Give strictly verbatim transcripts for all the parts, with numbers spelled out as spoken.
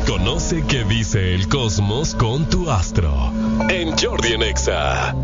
Conoce qué dice el cosmos con tu astro en Jordi en Exa.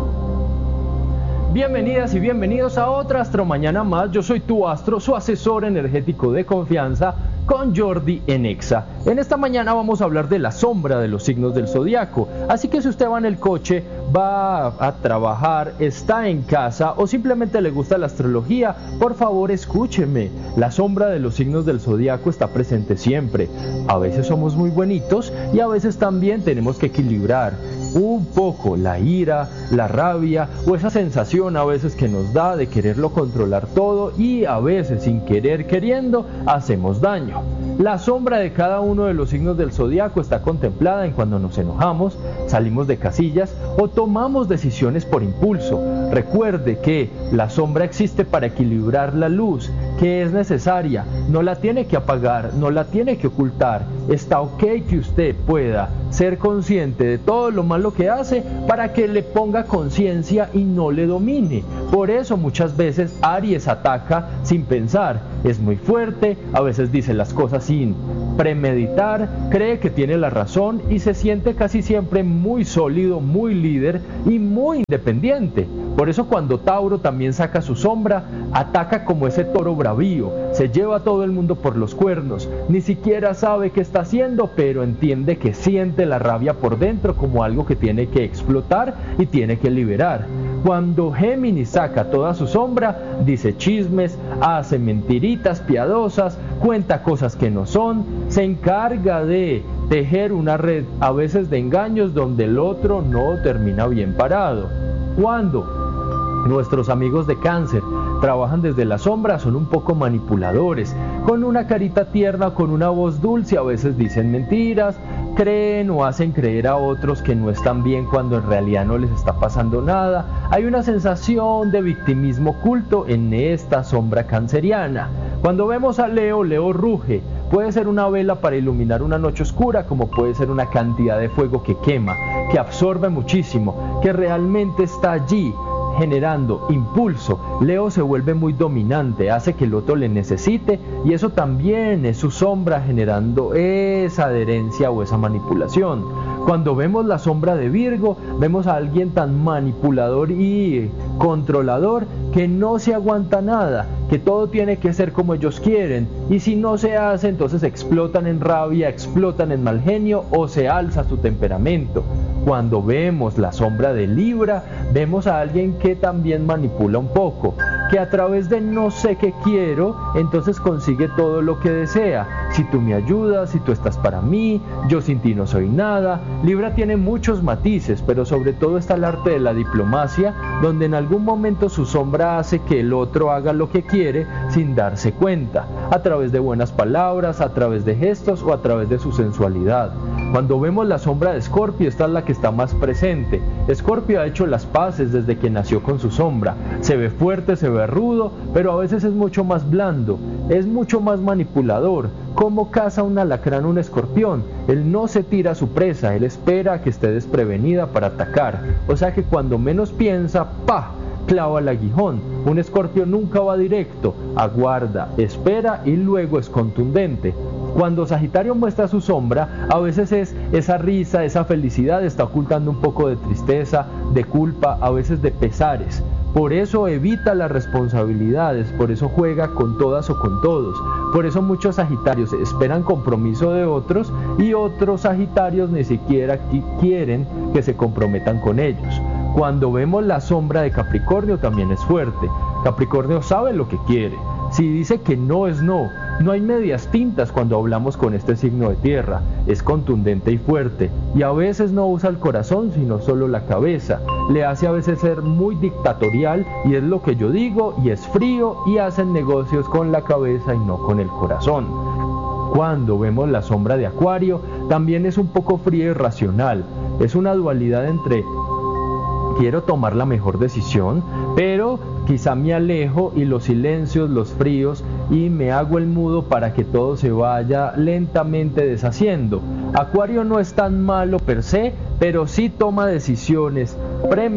Bienvenidas y bienvenidos a otra Astro Mañana más. Yo soy tu astro, su asesor energético de confianza, con Jordi en Exa. En esta mañana vamos a hablar de la sombra de los signos del zodiaco. Así que si usted va en el coche, va a trabajar, está en casa o simplemente le gusta la astrología, por favor escúcheme. La sombra de los signos del zodiaco está presente siempre. A veces somos muy bonitos y a veces también tenemos que equilibrar un poco la ira, la rabia o esa sensación a veces que nos da de quererlo controlar todo, y a veces sin querer queriendo hacemos daño. La sombra de cada uno de los signos del zodiaco está contemplada en cuando nos enojamos, salimos de casillas o tomamos decisiones por impulso. Recuerde que la sombra existe para equilibrar la luz, que es necesaria, no la tiene que apagar, no la tiene que ocultar. Está ok que usted pueda ser consciente de todo lo malo que hace para que le ponga conciencia y no le domine. Por eso muchas veces Aries ataca sin pensar, es muy fuerte, a veces dice las cosas sin premeditar, cree que tiene la razón y se siente casi siempre muy sólido, muy líder y muy independiente. Por eso cuando Tauro también saca su sombra, ataca como ese toro bravío, se lleva a todo el mundo por los cuernos, ni siquiera sabe qué está haciendo, pero entiende que siente la rabia por dentro como algo que tiene que explotar y tiene que liberar. Cuando Géminis saca toda su sombra, dice chismes, hace mentiritas piadosas, cuenta cosas que no son, se encarga de tejer una red a veces de engaños donde el otro no termina bien parado. Cuando nuestros amigos de Cáncer trabajan desde la sombra, son un poco manipuladores, con una carita tierna, con una voz dulce, a veces dicen mentiras, creen o hacen creer a otros que no están bien cuando en realidad no les está pasando nada. Hay una sensación de victimismo oculto en esta sombra canceriana. Cuando vemos a Leo, Leo ruge. Puede ser una vela para iluminar una noche oscura, como puede ser una cantidad de fuego que quema, que absorbe muchísimo, que realmente está allí generando impulso. Leo se vuelve muy dominante, hace que el otro le necesite, y eso también es su sombra generando esa adherencia o esa manipulación. Cuando vemos la sombra de Virgo, vemos a alguien tan manipulador y controlador que no se aguanta nada, que todo tiene que ser como ellos quieren, y si no se hace, entonces explotan en rabia, explotan en mal genio o se alza su temperamento. Cuando vemos la sombra de Libra, vemos a alguien que también manipula un poco, que a través de no sé qué quiero, entonces consigue todo lo que desea. Si tú me ayudas, si tú estás para mí, yo sin ti no soy nada. Libra tiene muchos matices, pero sobre todo está el arte de la diplomacia, donde en algún momento su sombra hace que el otro haga lo que quiere sin darse cuenta, a través de buenas palabras, a través de gestos o a través de su sensualidad. Cuando vemos la sombra de Escorpio, esta es la que está más presente. Escorpio ha hecho las paces desde que nació con su sombra. Se ve fuerte, se ve rudo, pero a veces es mucho más blando, es mucho más manipulador. ¿Cómo caza un alacrán un escorpión? Él no se tira a su presa, él espera a que esté desprevenida para atacar. O sea que cuando menos piensa, ¡pah!, clava el aguijón. Un escorpio nunca va directo, aguarda, espera y luego es contundente. Cuando Sagitario muestra su sombra, a veces es esa risa, esa felicidad, está ocultando un poco de tristeza, de culpa, a veces de pesares. Por eso evita las responsabilidades, por eso juega con todas o con todos. Por eso muchos Sagitarios esperan compromiso de otros y otros Sagitarios ni siquiera quieren que se comprometan con ellos. Cuando vemos la sombra de Capricornio también es fuerte. Capricornio sabe lo que quiere. Si dice que no es no, no hay medias tintas cuando hablamos con este signo de tierra. Es contundente y fuerte, y a veces no usa el corazón sino solo la cabeza. Le hace a veces ser muy dictatorial y es lo que yo digo, y es frío y hacen negocios con la cabeza y no con el corazón. Cuando vemos la sombra de Acuario, también es un poco fría y racional. Es una dualidad entre quiero tomar la mejor decisión, pero quizá me alejo y los silencios, los fríos, y me hago el mudo para que todo se vaya lentamente deshaciendo. Acuario no es tan malo per se, pero sí toma decisiones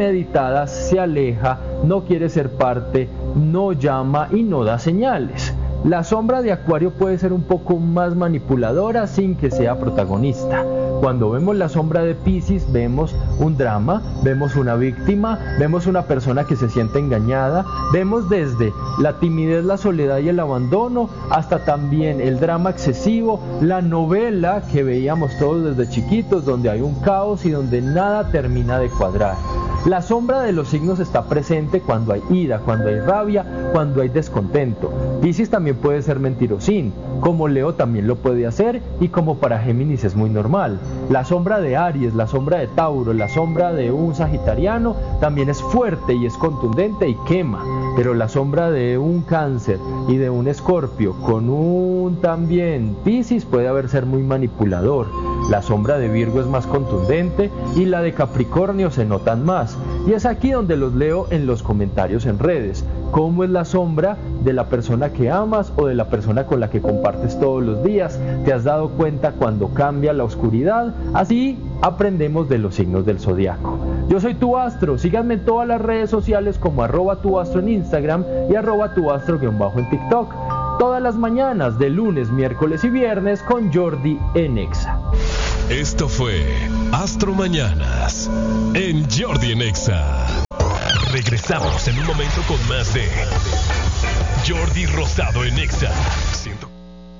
premeditadas, se aleja, no quiere ser parte, no llama y no da señales. La sombra de Acuario puede ser un poco más manipuladora sin que sea protagonista. Cuando vemos la sombra de Piscis vemos un drama, vemos una víctima, vemos una persona que se siente engañada, vemos desde la timidez, la soledad y el abandono, hasta también el drama excesivo, la novela que veíamos todos desde chiquitos, donde hay un caos y donde nada termina de cuadrar. La sombra de los signos está presente cuando hay ira, cuando hay rabia, cuando hay descontento. Piscis también puede ser mentirosín, como Leo también lo puede hacer y como para Géminis es muy normal. La sombra de Aries, la sombra de Tauro, la sombra de un Sagitariano también es fuerte y es contundente y quema. Pero la sombra de un Cáncer y de un Escorpio con un también Piscis puede haber ser muy manipulador. La sombra de Virgo es más contundente y la de Capricornio se notan más. Y es aquí donde los leo en los comentarios en redes. ¿Cómo es la sombra de la persona que amas o de la persona con la que compartes todos los días? ¿Te has dado cuenta cuando cambia la oscuridad? Así aprendemos de los signos del zodiaco. Yo soy Tu Astro, síganme en todas las redes sociales como arroba Tu Astro en Instagram y arroba Tu Astro guión bajo en TikTok. Todas las mañanas de lunes, miércoles y viernes con Jordi en Exa. Esto fue Astro Mañanas en Jordi en Exa. Regresamos en un momento con más de Jordi Rosado en Exa. Siento...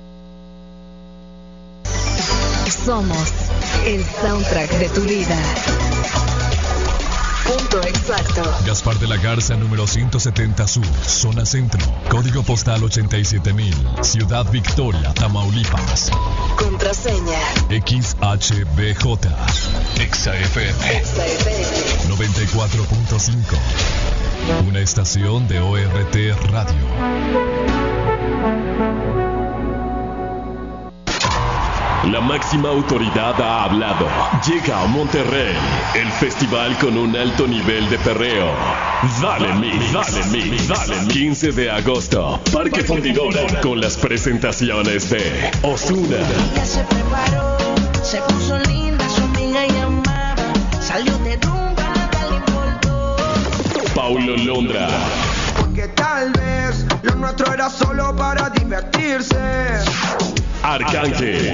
Somos el soundtrack de tu vida. Punto exacto. Gaspar de la Garza, número ciento setenta Sur, zona centro. Código postal ochenta y siete mil. Ciudad Victoria, Tamaulipas. Contraseña X H B J. Exa F M. Exa F M noventa y cuatro punto cinco. Una estación de O R T Radio. La máxima autoridad ha hablado. Llega a Monterrey el festival con un alto nivel de perreo. Dale Mix, Dale Mix, Dale Mix. quince de agosto, Parque Fundidora, con las presentaciones de Ozuna. Ella se preparó, se puso linda, su amiga llamaba, salió de rumba, nada le importó. Paulo Londra. Porque tal vez lo nuestro era solo para divertirse. Arcángel.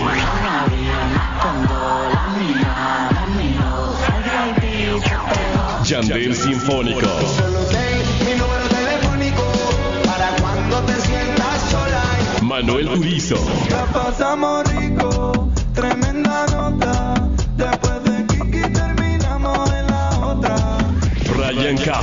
Yandel Sinfónico. Solo ten mi número telefónico para cuando te sientas sola. Manuel Turizo. La pasamos rico, tremenda nota. Después de Kiki terminamos en la otra. Ryan Castro.